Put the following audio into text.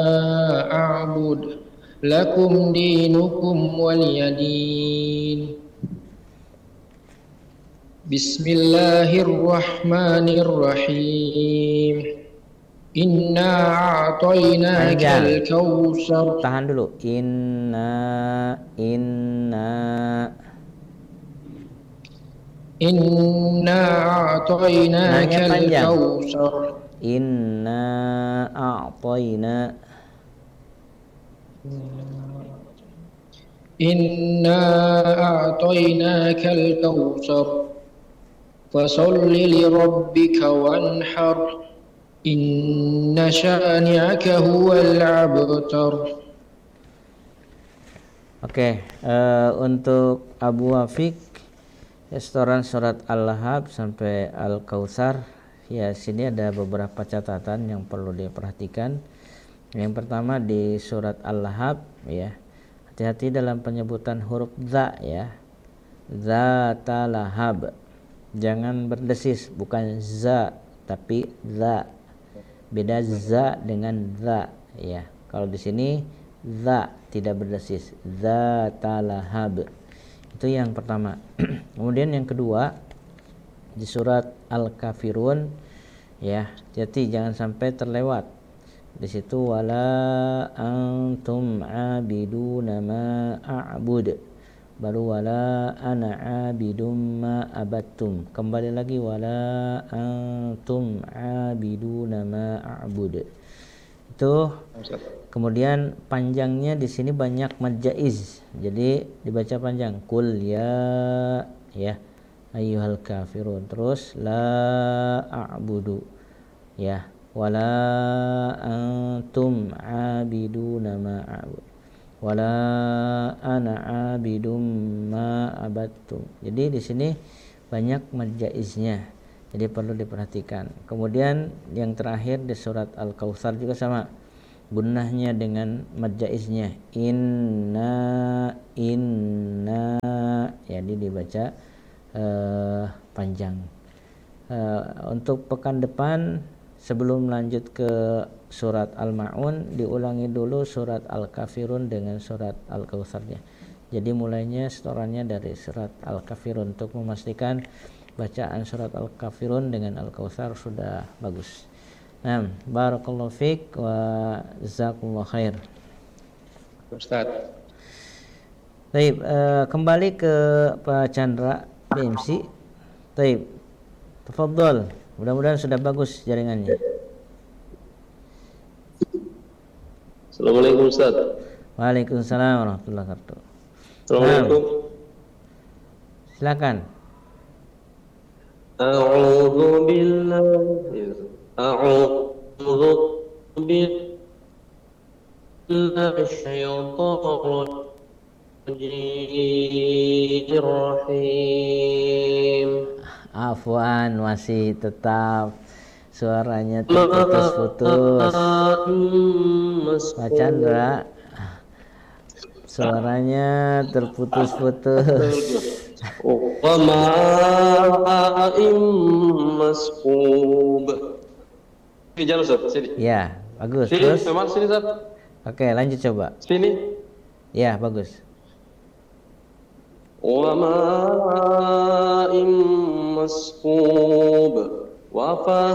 أعبد لكم دينكم ولي دين بسم الله الرحمن الرحيم إنا أعطيناك Panjang. الكوثر Tahan dulu. Inna إنا أعطيناك Nanya panjang. الكوثر Inna a'tayna. إنا أعطيناك الكوثر فصل لربك وانحر إن شانئك هو الأبتر. Oke, untuk Abu Wafiq setoran surat Al-Lahab sampai Al-Kautsar, ya sini ada beberapa catatan yang perlu diperhatikan. Yang pertama di surat Al-Lahab, ya hati-hati dalam penyebutan huruf za, ya zata lahab, jangan berdesis, bukan za tapi za, beda za dengan za, ya kalau di sini za tidak berdesis, zata lahab. Itu yang pertama. Kemudian yang kedua di surat Al-Kafirun, ya jadi jangan sampai terlewat di situ, wala antum abiduna ma a'bud, baru wala ana abidum ma abattum, kembali lagi wala antum abiduna ma a'bud. Itu. Kemudian panjangnya di sini banyak mad jaiz, jadi dibaca panjang. Kul ya ayyuhal kafirun, terus la a'budu, ya wala antum abiduna ma a'bud, wala ana abidum ma abattum. Jadi di sini banyak mad jaiznya, jadi perlu diperhatikan. Kemudian yang terakhir di surat Al-Kautsar juga sama, gunnahnya dengan mad jaiznya, inna, jadi dibaca panjang. Untuk pekan depan sebelum lanjut ke surat Al-Ma'un, diulangi dulu surat Al-Kafirun dengan surat Al-Kautsarnya. Jadi mulainya setorannya dari surat Al-Kafirun untuk memastikan bacaan surat Al-Kafirun dengan Al-Kautsar sudah bagus. Nah, barakallahu fiik wa jazakumullah khair. Ustaz. Baik, kembali ke Pak Chandra BMC. Baik, tafadhol. Mudah-mudahan sudah bagus jaringannya. Assalamualaikum Ustaz. Waalaikumsalam warahmatullahi wabarakatuh. Assalamualaikum. Silakan. A'udzu billahi minasyaitonir Afwan, masih tetap suaranya terputus-putus. Pak Chandra, suaranya terputus-putus. wa ma'in maskub. Ini jalan Ustaz, sini. Ya, bagus. Sini, Terus? memang sini Ustaz. Oke, lanjut coba. Sini. Ya, bagus. Wa ma'in maskub. Wa